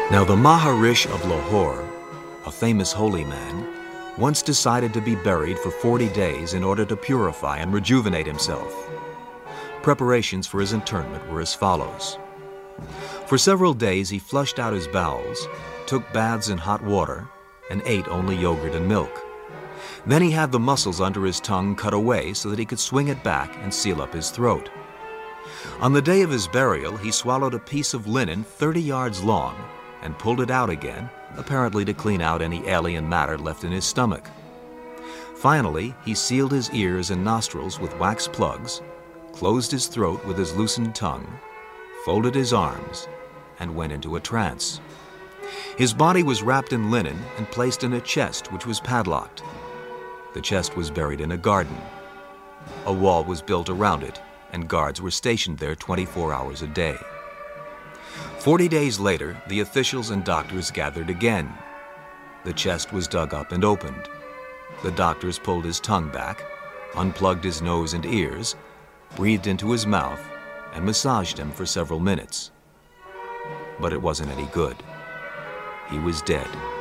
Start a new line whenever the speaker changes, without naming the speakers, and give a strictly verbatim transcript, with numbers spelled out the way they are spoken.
Now the Maharishi of Lahore, a famous holy man, once decided to be buried for forty days in order to purify and rejuvenate himself. Preparations for his interment were as follows. For several days he flushed out his bowels, took baths in hot water, and ate only yogurt and milk. Then he had the muscles under his tongue cut away so that he could swing it back and seal up his throat. On the day of his burial, he swallowed a piece of linen thirty yards long and pulled it out again, apparently to clean out any alien matter left in his stomach. Finally, he sealed his ears and nostrils with wax plugs, closed his throat with his loosened tongue, folded his arms, and went into a trance. His body was wrapped in linen and placed in a chest which was padlocked. The chest was buried in a garden. A wall was built around it, and guards were stationed there twenty-four hours a day. Forty days later, the officials and doctors gathered again. The chest was dug up and opened. The doctors pulled his tongue back, unplugged his nose and ears, breathed into his mouth, and massaged him for several minutes. But it wasn't any good. He was dead.